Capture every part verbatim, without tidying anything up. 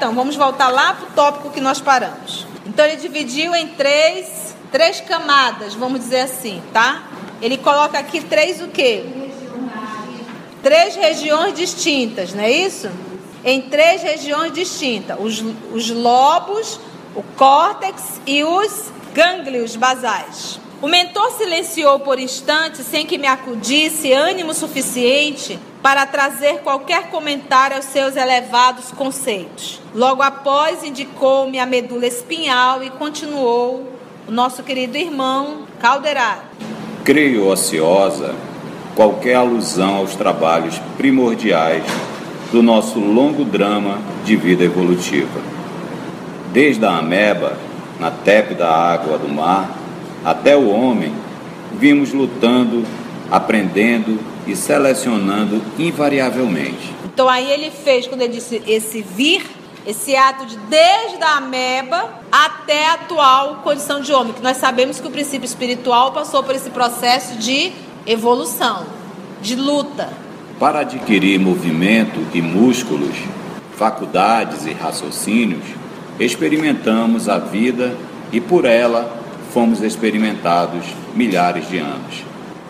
então, vamos voltar lá para o tópico que nós paramos. Então ele dividiu em três, três camadas, vamos dizer assim, tá? Ele coloca aqui três o quê? Três regiões distintas, não é isso? Em três regiões distintas. Os, os lobos, o córtex e os gânglios basais. O mentor silenciou por instantes sem que me acudisse ânimo suficiente para trazer qualquer comentário aos seus elevados conceitos. Logo após, indicou-me a medula espinhal e continuou o nosso querido irmão Calderaro. Creio ociosa qualquer alusão aos trabalhos primordiais do nosso longo drama de vida evolutiva. Desde a ameba, na tépida água do mar, até o homem, vimos lutando, aprendendo e selecionando invariavelmente. Então aí ele fez, quando ele disse esse vir, esse ato de desde a ameba até a atual condição de homem, que nós sabemos que o princípio espiritual passou por esse processo de evolução, de luta. Para adquirir movimento e músculos, faculdades e raciocínios, experimentamos a vida e por ela fomos experimentados milhares de anos.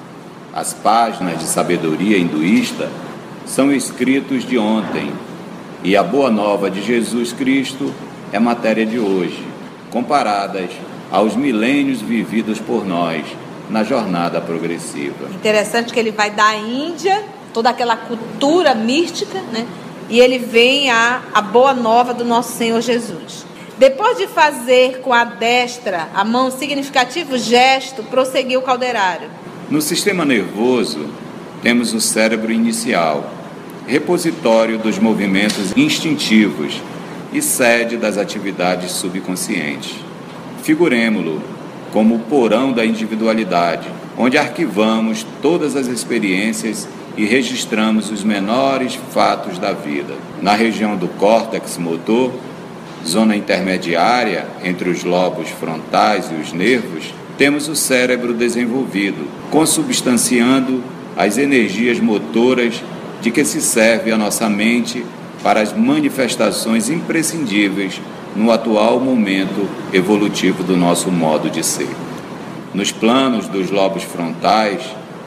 As páginas de sabedoria hinduísta são escritos de ontem e a boa nova de Jesus Cristo é matéria de hoje, comparadas aos milênios vividos por nós na jornada progressiva. Interessante que ele vai da Índia, toda aquela cultura mística, né? E ele vem a, a boa nova do nosso Senhor Jesus. Depois de fazer com a destra a mão significativo gesto, prosseguiu Calderaro. No sistema nervoso, temos o cérebro inicial, repositório dos movimentos instintivos e sede das atividades subconscientes. Figuremo-lo como o porão da individualidade, onde arquivamos todas as experiências e registramos os menores fatos da vida. Na região do córtex motor, zona intermediária entre os lobos frontais e os nervos, temos o cérebro desenvolvido, consubstanciando as energias motoras de que se serve a nossa mente para as manifestações imprescindíveis no atual momento evolutivo do nosso modo de ser. Nos planos dos lobos frontais,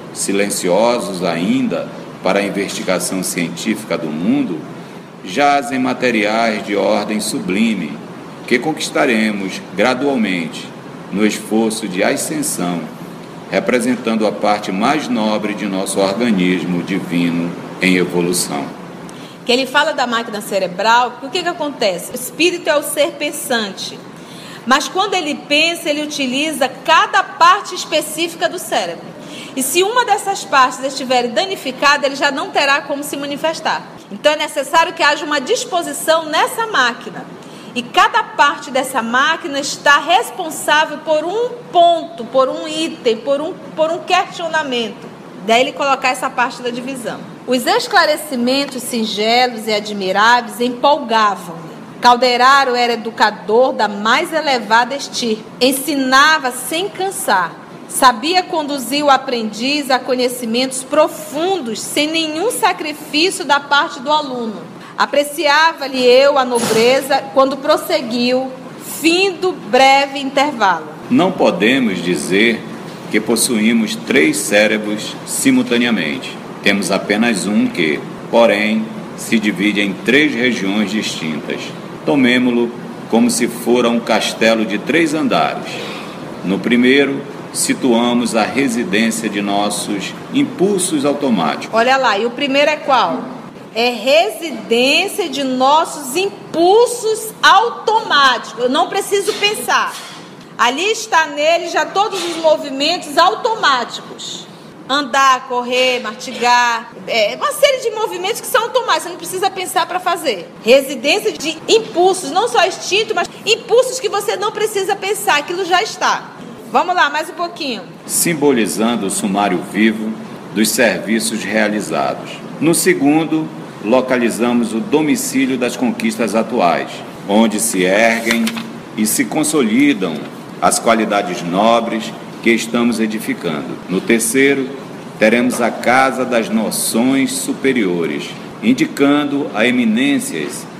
silenciosos ainda para a investigação científica do mundo, jazem materiais de ordem sublime que conquistaremos gradualmente no esforço de ascensão, representando a parte mais nobre de nosso organismo divino em evolução. Que ele fala da máquina cerebral, o que que acontece? O espírito é o ser pensante, mas quando ele pensa, ele utiliza cada parte específica do cérebro. E se uma dessas partes estiver danificada, ele já não terá como se manifestar. Então é necessário que haja uma disposição nessa máquina. E cada parte dessa máquina está responsável por um ponto, por um item, por um, por um questionamento. Daí ele colocar essa parte da divisão. Os esclarecimentos singelos e admiráveis empolgavam-me. Calderaro era educador da mais elevada estirpe. Ensinava sem cansar. Sabia conduzir o aprendiz a conhecimentos profundos, sem nenhum sacrifício da parte do aluno. Apreciava-lhe eu a nobreza quando prosseguiu, findo breve intervalo. Não podemos dizer que possuímos três cérebros simultaneamente. Temos apenas um que, porém, se divide em três regiões distintas. Tomemo-lo como se fora um castelo de três andares. No primeiro, situamos a residência de nossos impulsos automáticos. Olha lá, e o primeiro é qual? É residência de nossos impulsos automáticos. Eu não preciso pensar. Ali está nele já todos os movimentos automáticos. Andar, correr, mastigar. É uma série de movimentos que são automáticos. Você não precisa pensar para fazer. Residência de impulsos, não só instinto, mas impulsos que você não precisa pensar. Aquilo já está. Vamos lá, mais um pouquinho. Simbolizando o sumário vivo dos serviços realizados. No segundo, localizamos o domicílio das conquistas atuais, onde se erguem e se consolidam as qualidades nobres que estamos edificando. No terceiro, teremos a casa das noções superiores, indicando a eminências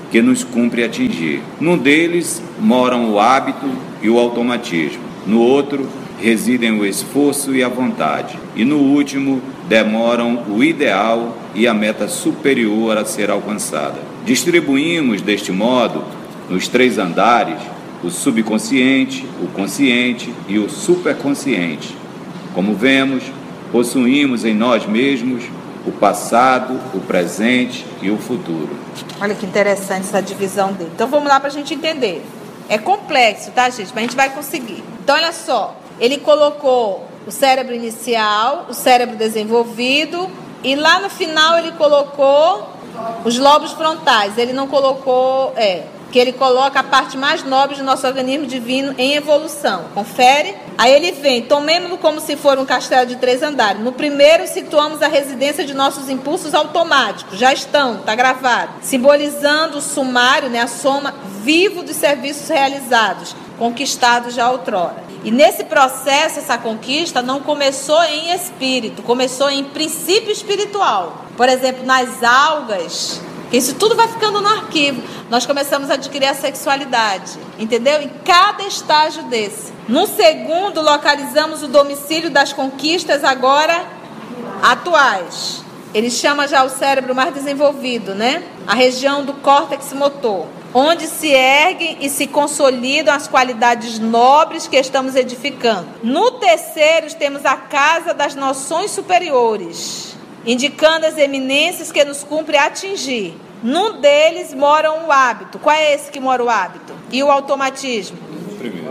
que nos cumpre atingir. Num deles moram o hábito e o automatismo. No outro, residem o esforço e a vontade. E no último, demoram o ideal e a meta superior a ser alcançada. Distribuímos, deste modo, nos três andares, o subconsciente, o consciente e o superconsciente. Como vemos, possuímos em nós mesmos o passado, o presente e o futuro. Olha que interessante essa divisão dele. Então vamos lá para a gente entender. É complexo, tá, gente? Mas a gente vai conseguir. Então olha só, ele colocou o cérebro inicial, o cérebro desenvolvido, e lá no final ele colocou os lobos frontais. Ele não colocou, é, que ele coloca a parte mais nobre do nosso organismo divino em evolução. Confere? Aí ele vem, tomemos-lo como se for um castelo de três andares. No primeiro, situamos a residência de nossos impulsos automáticos. Já estão, está gravado. Simbolizando o sumário, né, a soma vivo dos serviços realizados, conquistados já outrora. E nesse processo, essa conquista não começou em espírito, começou em princípio espiritual. Por exemplo, nas algas, que isso tudo vai ficando no arquivo, nós começamos a adquirir a sexualidade, entendeu? Em cada estágio desse. No segundo, localizamos o domicílio das conquistas agora atuais. Ele chama já o cérebro mais desenvolvido, né? A região do córtex motor, onde se erguem e se consolidam as qualidades nobres que estamos edificando. No terceiro, temos a casa das noções superiores, indicando as eminências que nos cumpre atingir. Num deles mora o hábito. Qual é esse que mora o hábito? E o automatismo? O primeiro.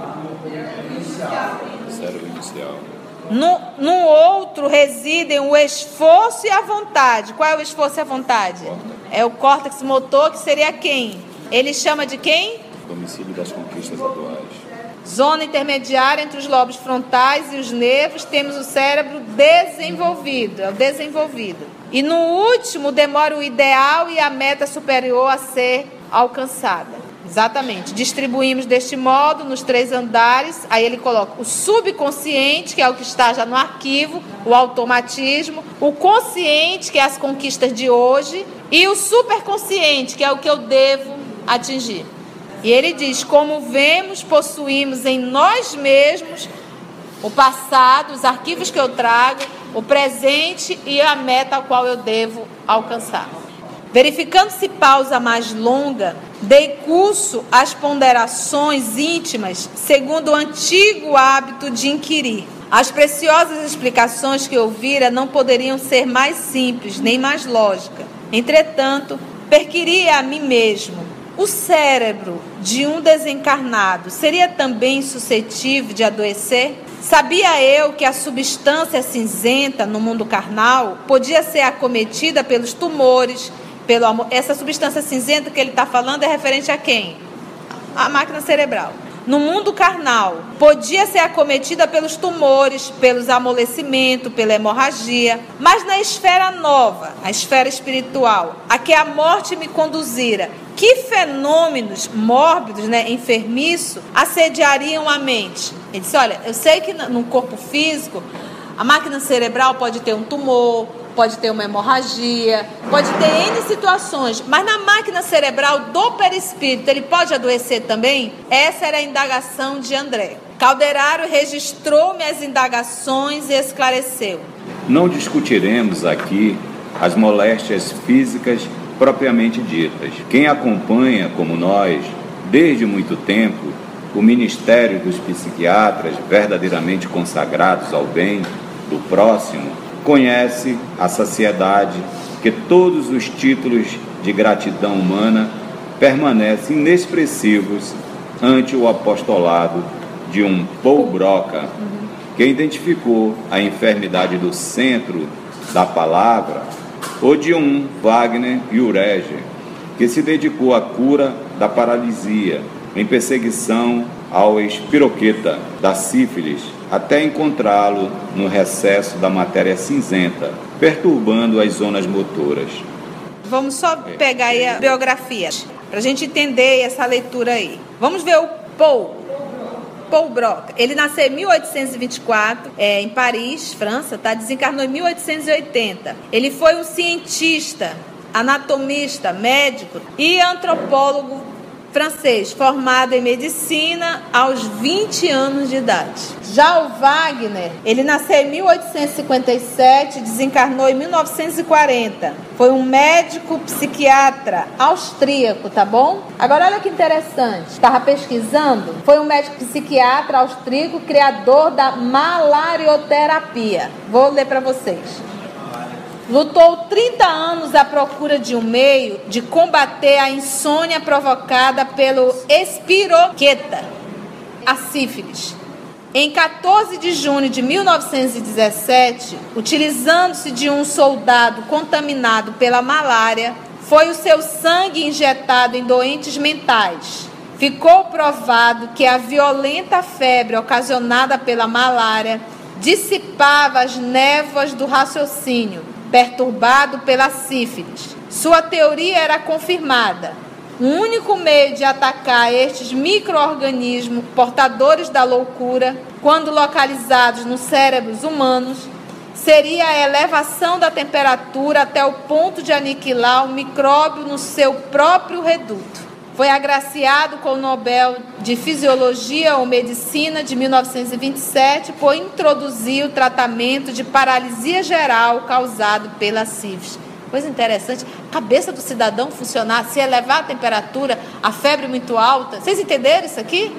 O cérebro inicial. No, no outro residem o esforço e a vontade. Qual é o esforço e a vontade? É o córtex motor, que seria quem? Ele chama de quem? Domicílio das conquistas atuais. Zona intermediária entre os lobos frontais e os nervos, temos o cérebro desenvolvido, é o desenvolvido. E no último demora o ideal e a meta superior a ser alcançada. Exatamente. Distribuímos deste modo nos três andares. Aí ele coloca o subconsciente, que é o que está já no arquivo, o automatismo, o consciente, que é as conquistas de hoje, e o superconsciente, que é o que eu devo atingir. E ele diz: como vemos, possuímos em nós mesmos o passado, os arquivos que eu trago, o presente e a meta a qual eu devo alcançar. Verificando-se pausa mais longa, dei curso às ponderações íntimas, segundo o antigo hábito de inquirir. As preciosas explicações que ouvira não poderiam ser mais simples, nem mais lógicas. Entretanto, perquiria a mim mesmo: o cérebro de um desencarnado seria também suscetível de adoecer? Sabia eu que a substância cinzenta no mundo carnal podia ser acometida pelos tumores, pelo amor. Essa substância cinzenta que ele está falando é referente a quem? A máquina cerebral. No mundo carnal, podia ser acometida pelos tumores, pelos amolecimentos, pela hemorragia, mas na esfera nova, a esfera espiritual, a que a morte me conduzira, que fenômenos mórbidos, né, enfermiços, assediariam a mente? Ele disse: olha, eu sei que no corpo físico, a máquina cerebral pode ter um tumor, pode ter uma hemorragia, pode ter N situações, mas na máquina cerebral do perispírito, ele pode adoecer também? Essa era a indagação de André. Calderaro registrou-me as indagações e esclareceu: não discutiremos aqui as moléstias físicas propriamente ditas. Quem acompanha, como nós, desde muito tempo, o ministério dos psiquiatras verdadeiramente consagrados ao bem do próximo, conhece a saciedade que todos os títulos de gratidão humana permanecem inexpressivos ante o apostolado de um Paul Broca, que identificou a enfermidade do centro da palavra, ou de um Wagner Jurege, que se dedicou à cura da paralisia, em perseguição ao espiroqueta da sífilis, até encontrá-lo no recesso da matéria cinzenta, perturbando as zonas motoras. Vamos só pegar aí a biografia, para a gente entender essa leitura aí. Vamos ver o Paul. Paul Broca. Ele nasceu em mil oitocentos e vinte e quatro, é, em Paris, França, tá? Desencarnou em mil oitocentos e oitenta. Ele foi um cientista anatomista, médico e antropólogo francês, formado em medicina aos vinte anos de idade. Já o Wagner, ele nasceu em mil oitocentos e cinquenta e sete, desencarnou em mil novecentos e quarenta. Foi um médico psiquiatra austríaco, tá bom? Agora olha que interessante, estava pesquisando, foi um médico psiquiatra austríaco, criador da malarioterapia. Vou ler para vocês. Lutou trinta anos à procura de um meio de combater a insônia provocada pelo espiroqueta, a sífilis. Em quatorze de junho de mil novecentos e dezessete, utilizando-se de um soldado contaminado pela malária, foi o seu sangue injetado em doentes mentais. Ficou provado que a violenta febre ocasionada pela malária dissipava as névoas do raciocínio, perturbado pela sífilis. Sua teoria era confirmada. O único meio de atacar estes micro-organismos portadores da loucura, quando localizados nos cérebros humanos, seria a elevação da temperatura até o ponto de aniquilar o micróbio no seu próprio reduto. Foi agraciado com o Nobel de Fisiologia ou Medicina de mil novecentos e vinte e sete por introduzir o tratamento de paralisia geral causado pela sífilis. Coisa interessante, a cabeça do cidadão funcionar, se elevar a temperatura, a febre muito alta. Vocês entenderam isso aqui?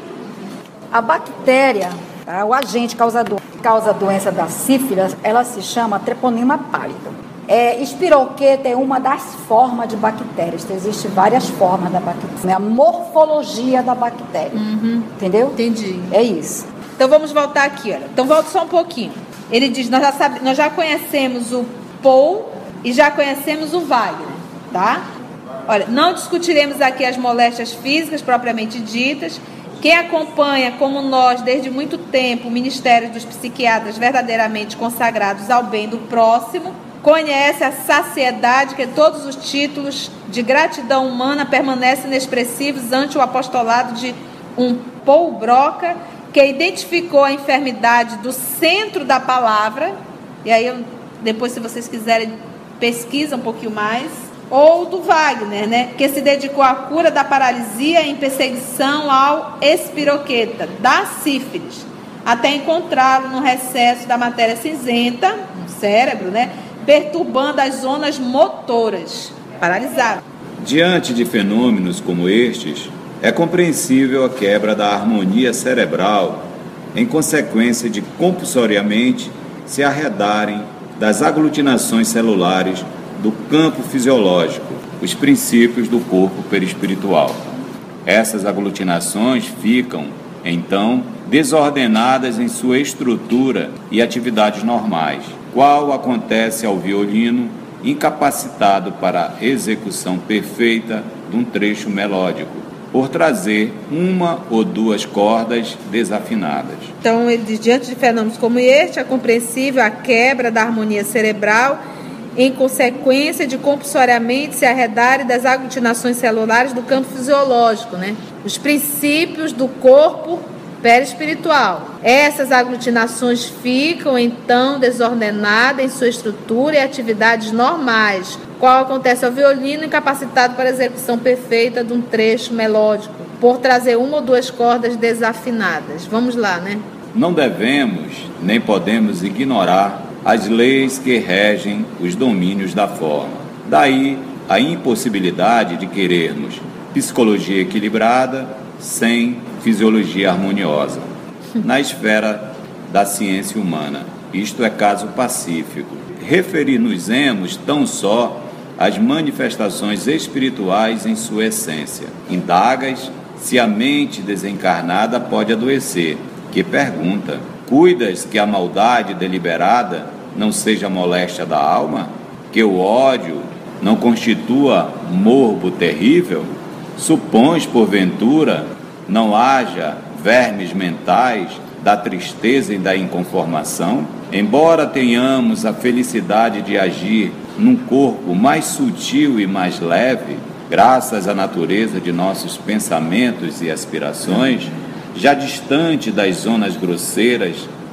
A bactéria, tá, o agente causador que causa a doença da sífilis, ela se chama Treponema pallidum. É, espiroqueta é uma das formas de bactérias. Existem várias formas da bactéria. É a morfologia da bactéria. Uhum. Entendeu? Entendi. É isso. Então vamos voltar aqui, olha. Então volta só um pouquinho. Ele diz, nós já, sabe, nós já conhecemos o Paul e já conhecemos o Wagner, tá? Olha, não discutiremos aqui as moléstias físicas propriamente ditas. Quem acompanha, como nós, desde muito tempo, o Ministério dos Psiquiatras verdadeiramente consagrados ao bem do próximo, conhece a saciedade que todos os títulos de gratidão humana permanecem inexpressivos ante o apostolado de um Paul Broca, que identificou a enfermidade do centro da palavra, e aí eu, depois, se vocês quiserem, pesquisa um pouquinho mais, ou do Wagner, né, que se dedicou à cura da paralisia em perseguição ao espiroqueta, da sífilis, até encontrá-lo no recesso da matéria cinzenta, no cérebro, né, perturbando as zonas motoras, paralisado. Diante de fenômenos como estes, é compreensível a quebra da harmonia cerebral em consequência de compulsoriamente se arredarem das aglutinações celulares do campo fisiológico, os princípios do corpo perispiritual. Essas aglutinações ficam, então, desordenadas em sua estrutura e atividades normais, qual acontece ao violino incapacitado para a execução perfeita de um trecho melódico, por trazer uma ou duas cordas desafinadas. Então, ele diz, diante de fenômenos como este, é compreensível a quebra da harmonia cerebral em consequência de compulsoriamente se arredarem das aglutinações celulares do campo fisiológico, né? Os princípios do corpo perispiritual. Essas aglutinações ficam, então, desordenadas em sua estrutura e atividades normais, qual acontece ao violino incapacitado para a execução perfeita de um trecho melódico, por trazer uma ou duas cordas desafinadas. Vamos lá, né? Não devemos, nem podemos ignorar as leis que regem os domínios da forma. Daí a impossibilidade de querermos psicologia equilibrada sem fisiologia harmoniosa na esfera da ciência humana. Isto é caso pacífico. Referir-nos-emos tão só às manifestações espirituais em sua essência. Indagas se a mente desencarnada pode adoecer, que pergunta: cuidas que a maldade deliberada não seja moléstia da alma? Que o ódio não constitua morbo terrível? Supões, porventura, não haja vermes mentais da tristeza e da inconformação? Embora tenhamos a felicidade de agir num corpo mais sutil e mais leve, graças à natureza de nossos pensamentos e aspirações, já distante das zonas grosseiras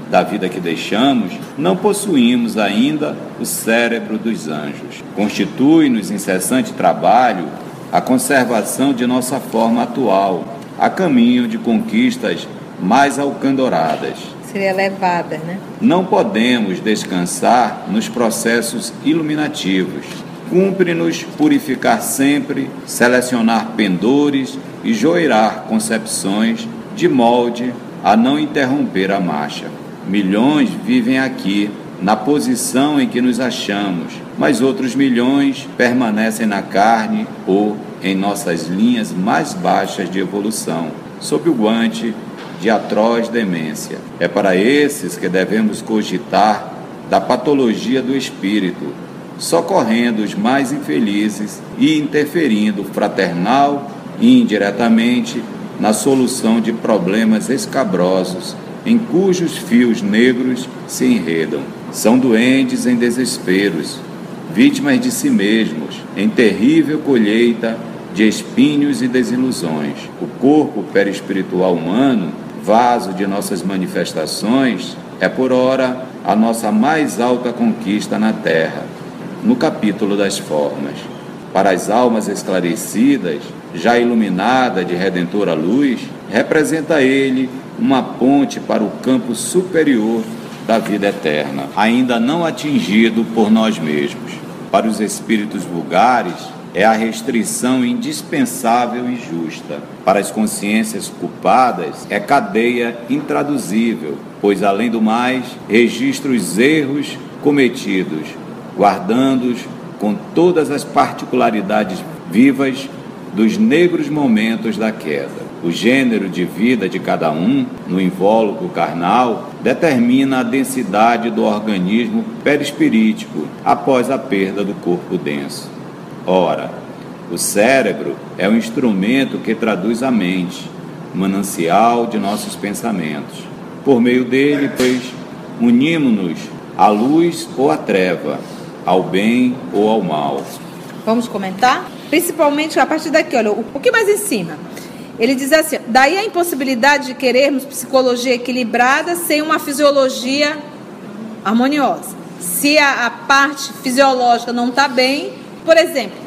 da vida que deixamos, não possuímos ainda o cérebro dos anjos. Constitui-nos incessante trabalho a conservação de nossa forma atual, a caminho de conquistas mais alcandoradas. Seria elevada, né? Não podemos descansar nos processos iluminativos. Cumpre-nos purificar sempre, selecionar pendores e joirar concepções de molde a não interromper a marcha. Milhões vivem aqui, na posição em que nos achamos, mas outros milhões permanecem na carne ou em nossas linhas mais baixas de evolução, sob o guante de atroz demência. É para esses que devemos cogitar da patologia do espírito, socorrendo os mais infelizes e interferindo fraternal e indiretamente na solução de problemas escabrosos em cujos fios negros se enredam. São doentes em desesperos, vítimas de si mesmos, em terrível colheita de espinhos e desilusões. O corpo perispiritual humano, vaso de nossas manifestações, é por ora a nossa mais alta conquista na Terra, no capítulo das formas. Para as almas esclarecidas, já iluminada de redentora luz, representa ele uma ponte para o campo superior da vida eterna, ainda não atingido por nós mesmos. Para os espíritos vulgares, é a restrição indispensável e justa. Para as consciências culpadas, é cadeia intraduzível, pois, além do mais, registra os erros cometidos, guardando-os com todas as particularidades vivas dos negros momentos da queda. O gênero de vida de cada um, no invólucro carnal, determina a densidade do organismo perispirítico após a perda do corpo denso. Ora, o cérebro é o instrumento que traduz a mente, manancial de nossos pensamentos. Por meio dele, pois, unimos-nos à luz ou à treva, ao bem ou ao mal. Vamos comentar? Principalmente a partir daqui, olha, o que mais em cima? Ele diz assim: daí a impossibilidade de querermos psicologia equilibrada sem uma fisiologia harmoniosa. Se a, a parte fisiológica não está bem, por exemplo,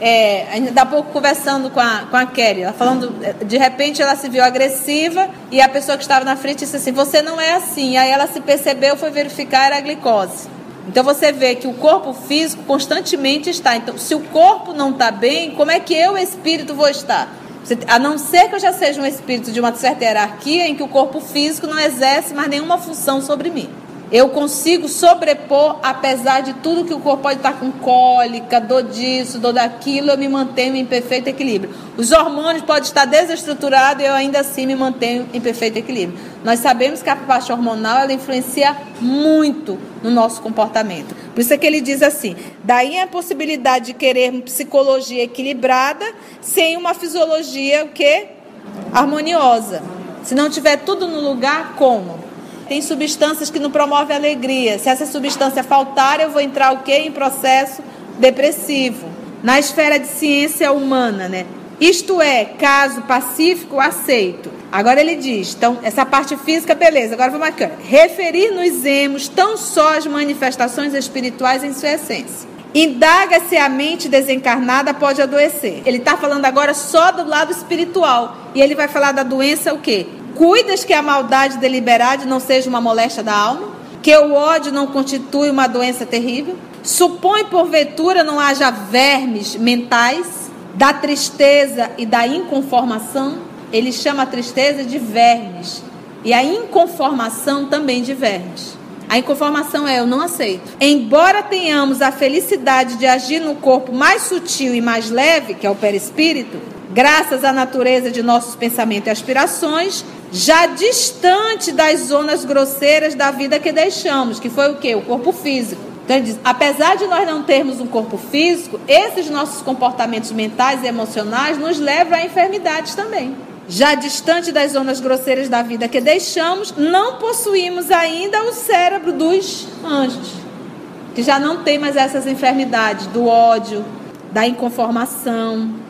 é, ainda há pouco conversando com a, com a Kelly, ela falando, de repente ela se viu agressiva e a pessoa que estava na frente disse assim: você não é assim. Aí ela se percebeu, foi verificar, era a glicose. Então você vê que o corpo físico constantemente está. Então, se o corpo não está bem, como é que eu, espírito, vou estar? A não ser que eu já seja um espírito de uma certa hierarquia em que o corpo físico não exerce mais nenhuma função sobre mim. Eu consigo sobrepor, apesar de tudo que o corpo pode estar com cólica, dor disso, dor daquilo, eu me mantenho em perfeito equilíbrio. Os hormônios podem estar desestruturados e eu ainda assim me mantenho em perfeito equilíbrio. Nós sabemos que a parte hormonal, ela influencia muito no nosso comportamento. Por isso é que ele diz assim: daí a possibilidade de querermos psicologia equilibrada sem uma fisiologia o quê? Harmoniosa. Se não tiver tudo no lugar, como? Tem substâncias que não promovem alegria. Se essa substância faltar, eu vou entrar o quê? Em processo depressivo. Na esfera de ciência humana, né? Isto é, caso pacífico, aceito. Agora ele diz, então, essa parte física, beleza. Agora vamos aqui. Referir-nos-emos tão só às manifestações espirituais em sua essência. Indaga-se a mente desencarnada pode adoecer. Ele está falando agora só do lado espiritual. E ele vai falar da doença o quê? Cuidas que a maldade deliberada não seja uma moléstia da alma? Que o ódio não constitui uma doença terrível? Supõe, porventura, não haja vermes mentais da tristeza e da inconformação? Ele chama a tristeza de vermes e a inconformação também de vermes. A inconformação é: eu não aceito. Embora tenhamos a felicidade de agir no corpo mais sutil e mais leve, que é o perispírito, graças à natureza de nossos pensamentos e aspirações, já distante das zonas grosseiras da vida que deixamos, que foi o quê? O corpo físico. Então ele diz, apesar de nós não termos um corpo físico, esses nossos comportamentos mentais e emocionais nos levam a enfermidades também. Já distante das zonas grosseiras da vida que deixamos, não possuímos ainda o cérebro dos anjos, que já não tem mais essas enfermidades do ódio, da inconformação.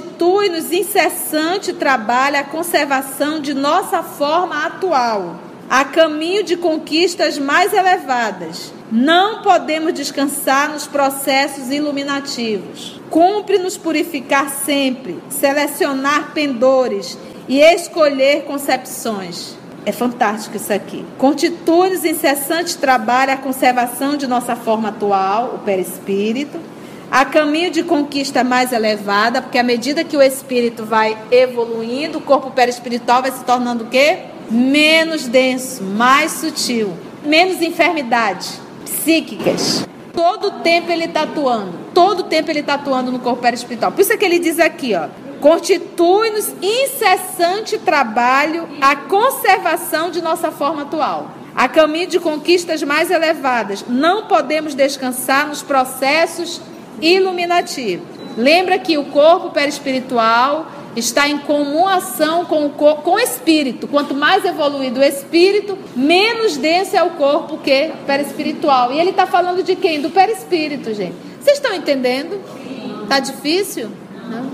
Constitui-nos incessante trabalho a conservação de nossa forma atual, a caminho de conquistas mais elevadas. Não podemos descansar nos processos iluminativos. Cumpre-nos purificar sempre, selecionar pendores e escolher concepções. É fantástico isso aqui. Constitui-nos incessante trabalho a conservação de nossa forma atual, o perispírito, a caminho de conquista mais elevada, porque à medida que o espírito vai evoluindo, o corpo perispiritual vai se tornando o quê? Menos denso, mais sutil, menos enfermidades psíquicas. Todo o tempo ele está atuando, todo o tempo ele está atuando no corpo perispiritual. Por isso é que ele diz aqui, ó, constitui-nos incessante trabalho a conservação de nossa forma atual, a caminho de conquistas mais elevadas. Não podemos descansar nos processos iluminativos. Lembra que o corpo perispiritual está em comum ação com o, cor- com o espírito. Quanto mais evoluído o espírito, menos denso é o corpo que perispiritual. E ele está falando de quem? Do perispírito, gente. Vocês estão entendendo? Está difícil? Não?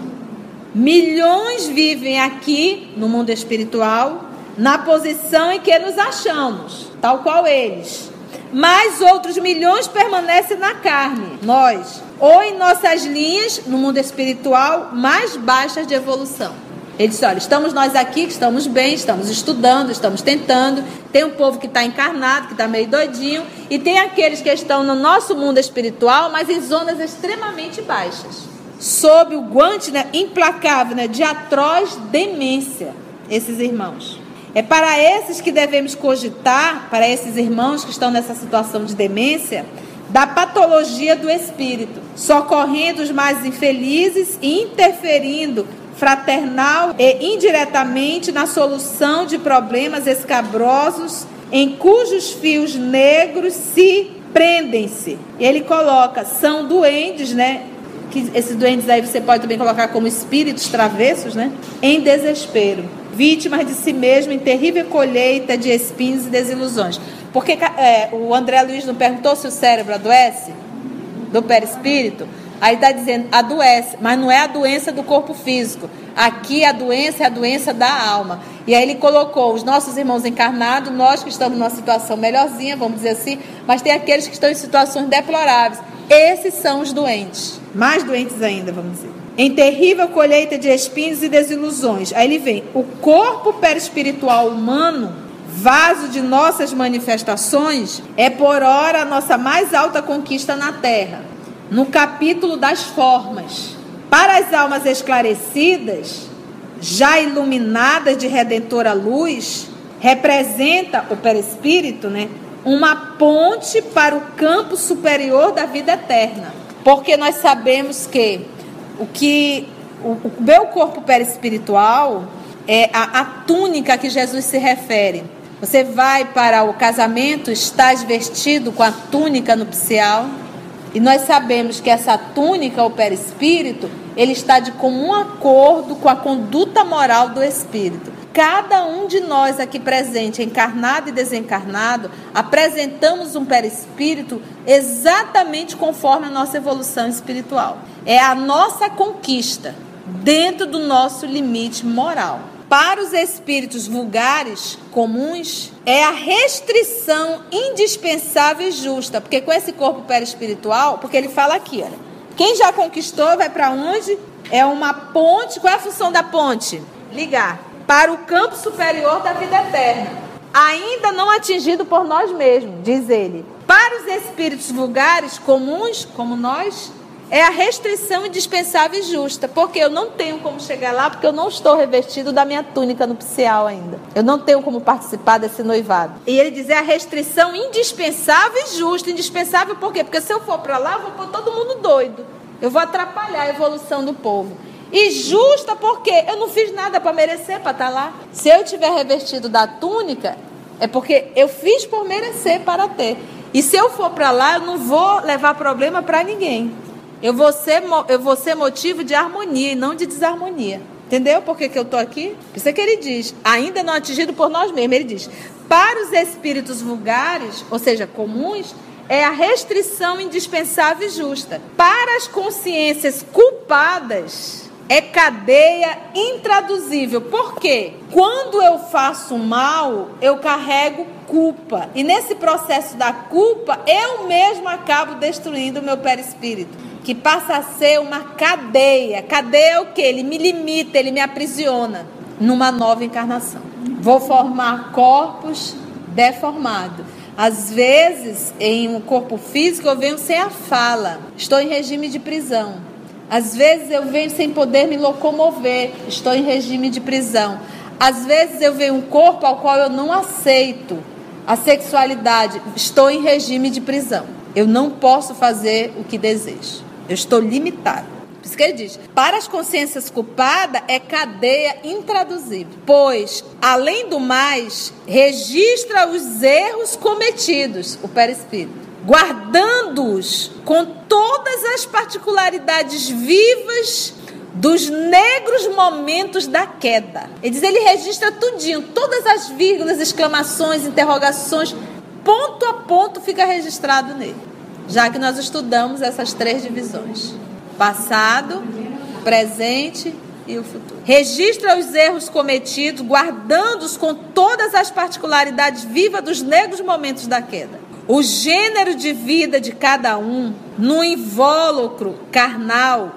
Milhões vivem aqui no mundo espiritual na posição em que nos achamos, tal qual eles. Mas outros milhões permanecem na carne, nós, ou em nossas linhas, no mundo espiritual, mais baixas de evolução. Ele disse, olha, estamos nós aqui, que estamos bem, estamos estudando, estamos tentando. Tem um povo que está encarnado, que está meio doidinho. E tem aqueles que estão no nosso mundo espiritual, mas em zonas extremamente baixas. Sob o guante, né, implacável, né, de atroz demência, esses irmãos. É para esses que devemos cogitar, para esses irmãos que estão nessa situação de demência, da patologia do espírito, socorrendo os mais infelizes e interferindo fraternal e indiretamente na solução de problemas escabrosos em cujos fios negros se prendem-se. Ele coloca, são doentes, né? Que esses doentes aí você pode também colocar como espíritos travessos, né? Em desespero, vítimas de si mesmo em terrível colheita de espinhos e desilusões. Porque é, o André Luiz não perguntou se o cérebro adoece do perispírito? Aí está dizendo, adoece, mas não é a doença do corpo físico. Aqui a doença é a doença da alma. E aí ele colocou os nossos irmãos encarnados, nós que estamos numa situação melhorzinha, vamos dizer assim, mas tem aqueles que estão em situações deploráveis. Esses são os doentes, mais doentes ainda, vamos dizer. Em terrível colheita de espinhos e desilusões. Aí ele vem, o corpo perispiritual humano, vaso de nossas manifestações, é por ora a nossa mais alta conquista na Terra. No capítulo das formas. Para as almas esclarecidas, já iluminadas de redentora luz, representa o perispírito, né, uma ponte para o campo superior da vida eterna. Porque nós sabemos que o que o, o meu corpo perispiritual é a, a túnica a que Jesus se refere. Você vai para o casamento, estás vestido com a túnica nupcial. E nós sabemos que essa túnica, o perispírito, ele está de comum acordo com a conduta moral do espírito. Cada um de nós aqui presente, encarnado e desencarnado, apresentamos um perispírito exatamente conforme a nossa evolução espiritual. É a nossa conquista dentro do nosso limite moral. Para os espíritos vulgares, comuns, é a restrição indispensável e justa. Porque com esse corpo perispiritual, porque ele fala aqui, olha, quem já conquistou vai para onde? É uma ponte. Qual é a função da ponte? Ligar para o campo superior da vida eterna, ainda não atingido por nós mesmos, diz ele. Para os espíritos vulgares, comuns, como nós, é a restrição indispensável e justa, porque eu não tenho como chegar lá, porque eu não estou revestido da minha túnica nupcial ainda. Eu não tenho como participar desse noivado. E ele diz, é a restrição indispensável e justa. Indispensável por quê? Porque se eu for para lá, eu vou pôr todo mundo doido. Eu vou atrapalhar a evolução do povo. E justa porque eu não fiz nada para merecer para estar lá. Se eu tiver revestido da túnica, é porque eu fiz por merecer para ter. E se eu for para lá, eu não vou levar problema para ninguém. Eu vou ser, eu vou ser motivo de harmonia e não de desarmonia. Entendeu por que, que eu estou aqui? Por isso é que ele diz, ainda não atingido por nós mesmos. Ele diz, para os espíritos vulgares, ou seja, comuns, é a restrição indispensável e justa. Para as consciências culpadas, é cadeia intraduzível. Por quê? Quando eu faço mal, eu carrego culpa. E nesse processo da culpa, eu mesmo acabo destruindo o meu perispírito, que passa a ser uma cadeia. Cadeia é o quê? Ele me limita, ele me aprisiona numa nova encarnação. Vou formar corpos deformados. Às vezes, em um corpo físico, eu venho sem a fala. Estou em regime de prisão. Às vezes, eu venho sem poder me locomover. Estou em regime de prisão. Às vezes, eu venho um corpo ao qual eu não aceito a sexualidade. Estou em regime de prisão. Eu não posso fazer o que desejo. Eu estou limitado. Por isso que ele diz, para as consciências culpadas é cadeia intraduzível, pois, além do mais, registra os erros cometidos, o perispírito, guardando-os com todas as particularidades vivas dos negros momentos da queda. Ele diz, ele registra tudinho, todas as vírgulas, exclamações, interrogações, ponto a ponto fica registrado nele, já que nós estudamos essas três divisões. Passado, presente e o futuro. Registra os erros cometidos, guardando-os com todas as particularidades vivas dos negros momentos da queda. O gênero de vida de cada um, no invólucro carnal,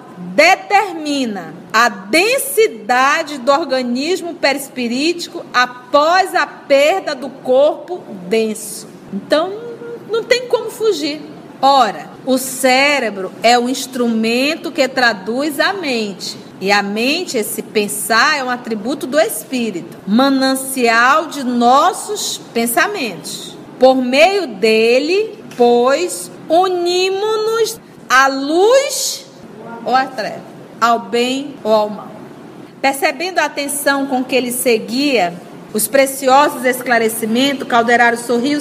determina a densidade do organismo perispirítico após a perda do corpo denso. Então, não tem como fugir. Ora, o cérebro é o instrumento que traduz a mente. E a mente, esse pensar, é um atributo do espírito, manancial de nossos pensamentos. Por meio dele, pois, unimos-nos à luz ou à treva, ao bem ou ao mal. Percebendo a atenção com que ele seguia os preciosos esclarecimentos, Calderaro sorriu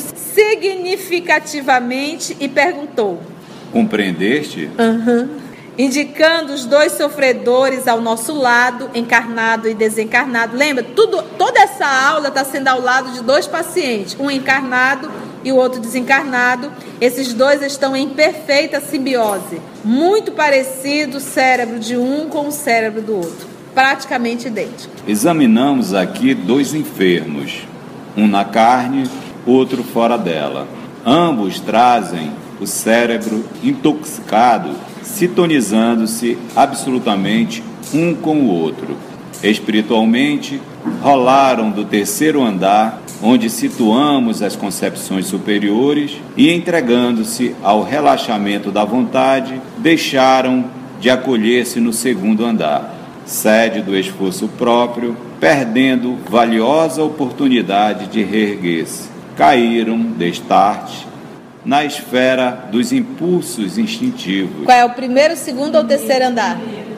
significativamente e perguntou: compreendeste? Uhum. Indicando os dois sofredores ao nosso lado, encarnado e desencarnado. Lembra? Tudo, toda essa aula está sendo ao lado de dois pacientes, um encarnado e o outro desencarnado. Esses dois estão em perfeita simbiose, muito parecido o cérebro de um com o cérebro do outro, praticamente idêntico. Examinamos aqui dois enfermos, um na carne, outro fora dela. Ambos trazem o cérebro intoxicado, sintonizando-se absolutamente um com o outro. Espiritualmente, rolaram do terceiro andar, onde situamos as concepções superiores, e entregando-se ao relaxamento da vontade, deixaram de acolher-se no segundo andar, sede do esforço próprio, perdendo valiosa oportunidade de reerguer-se. Caíram, destarte, na esfera dos impulsos instintivos. Qual é o primeiro, segundo ou terceiro andar?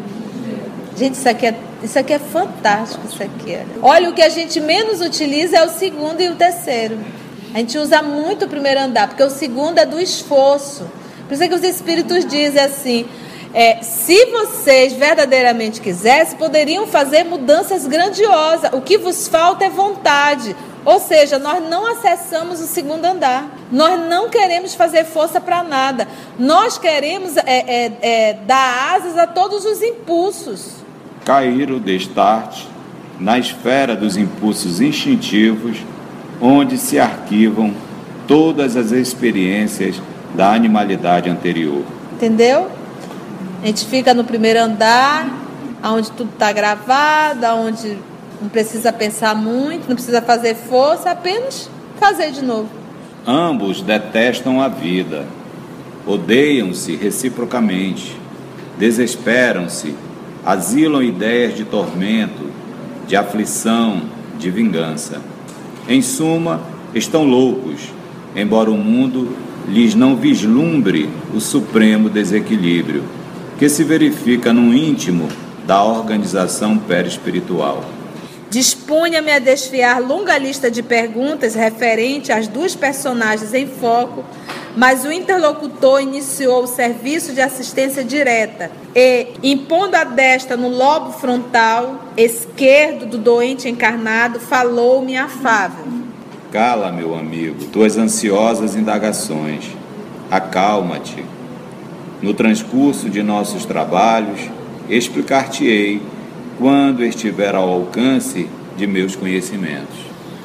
Gente, isso aqui é, isso aqui é fantástico, isso aqui. Olha, o que a gente menos utiliza é o segundo e o terceiro. A gente usa muito o primeiro andar, porque o segundo é do esforço. Por isso é que os espíritos dizem assim, é, se vocês verdadeiramente quisessem, poderiam fazer mudanças grandiosas. O que vos falta é vontade. Ou seja, nós não acessamos o segundo andar. Nós não queremos fazer força para nada. Nós queremos é, é, é, dar asas a todos os impulsos. Caíram destarte na esfera dos impulsos instintivos, onde se arquivam todas as experiências da animalidade anterior. Entendeu? A gente fica no primeiro andar, onde tudo está gravado, onde não precisa pensar muito, não precisa fazer força, apenas fazer de novo. Ambos detestam a vida, odeiam-se reciprocamente, desesperam-se, asilam ideias de tormento, de aflição, de vingança. Em suma, estão loucos, embora o mundo lhes não vislumbre o supremo desequilíbrio, que se verifica no íntimo da organização perispiritual. Disponha-me a desfiar longa lista de perguntas referente às duas personagens em foco, mas o interlocutor iniciou o serviço de assistência direta e, impondo a destra no lobo frontal esquerdo do doente encarnado, falou-me afável. Cala, meu amigo, tuas ansiosas indagações. Acalma-te. No transcurso de nossos trabalhos, explicar-te-ei quando estiver ao alcance de meus conhecimentos.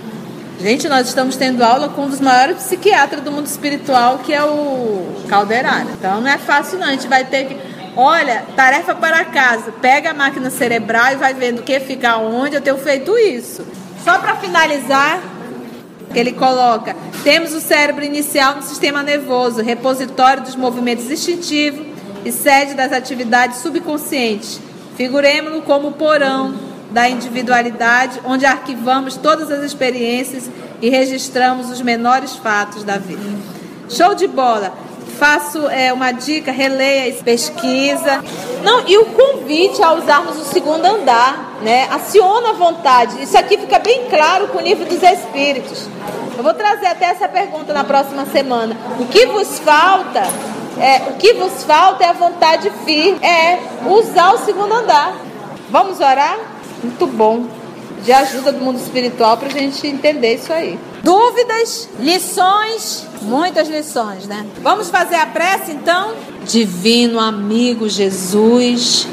Gente, nós estamos tendo aula com um dos maiores psiquiatras do mundo espiritual, que é o Calderaro. Então não é fácil não, a gente vai ter que... Olha, tarefa para casa, pega a máquina cerebral e vai vendo o que fica onde. Eu tenho feito isso. Só para finalizar, ele coloca: temos o cérebro inicial no sistema nervoso, repositório dos movimentos instintivos e sede das atividades subconscientes. Figuremos-lo como o porão da individualidade, onde arquivamos todas as experiências e registramos os menores fatos da vida. Show de bola! Faço é, uma dica, releia, pesquisa. Não, e o convite a usarmos o segundo andar, né? Aciona a vontade. Isso aqui fica bem claro com o livro dos Espíritos. Eu vou trazer até essa pergunta na próxima semana. O que vos falta? É, o que vos falta é a vontade firme. É usar o segundo andar. Vamos orar? Muito bom. De ajuda do mundo espiritual para a gente entender isso aí. Dúvidas, lições, muitas lições, né? Vamos fazer a prece então? Divino amigo Jesus,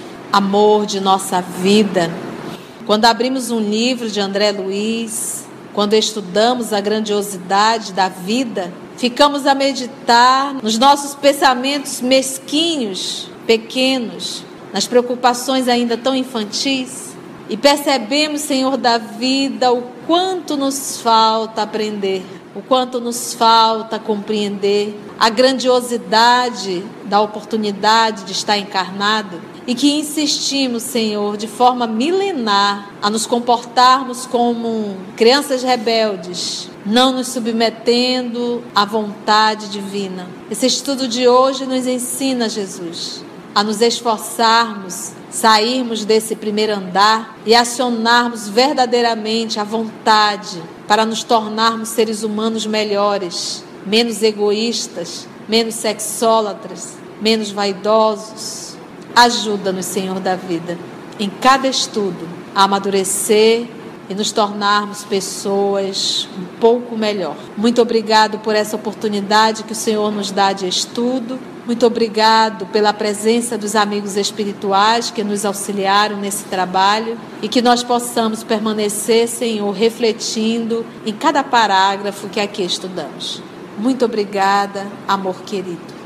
amor de nossa vida. Quando abrimos um livro de André Luiz, quando estudamos a grandiosidade da vida, ficamos a meditar nos nossos pensamentos mesquinhos, pequenos, nas preocupações ainda tão infantis. E percebemos, Senhor da vida, o quanto nos falta aprender, o quanto nos falta compreender a grandiosidade da oportunidade de estar encarnado, e que insistimos, Senhor, de forma milenar, a nos comportarmos como crianças rebeldes, não nos submetendo à vontade divina. Esse estudo de hoje nos ensina, Jesus, a nos esforçarmos, sairmos desse primeiro andar e acionarmos verdadeiramente a vontade para nos tornarmos seres humanos melhores, menos egoístas, menos sexólatras, menos vaidosos. Ajuda-nos, Senhor da vida, em cada estudo, a amadurecer e nos tornarmos pessoas um pouco melhor. Muito obrigado por essa oportunidade que o Senhor nos dá de estudo. Muito obrigado pela presença dos amigos espirituais que nos auxiliaram nesse trabalho e que nós possamos permanecer, Senhor, refletindo em cada parágrafo que aqui estudamos. Muito obrigada, amor querido.